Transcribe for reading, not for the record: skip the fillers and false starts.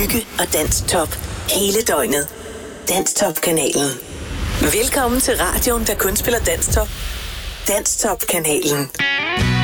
hygge og danstop hele døgnet. Danstop-kanalen. Velkommen til radioen, der kun spiller danstop. Danstop-kanalen.